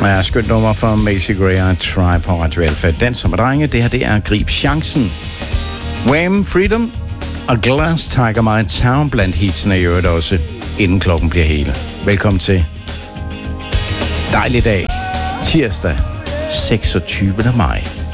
Ja, skønt nummer for Macy Gray og Try på Radio Alfa. Danser med drenge, det her det er Grib Chancen. Wham! Freedom og Glass Tiger My Town blandt hitsene i øvrigt også, inden klokken bliver hele. Velkommen til. Dejlig dag. Tirsdag, 26. maj.